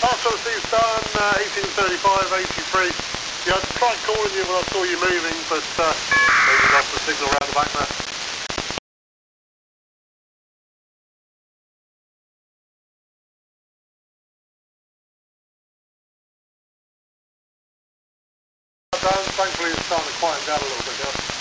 Last one Steve's done, 1835, 83. Yeah, I tried calling you when I saw you moving, but maybe lost the signal around the back there. Thankfully it's starting to quieten down a little bit now.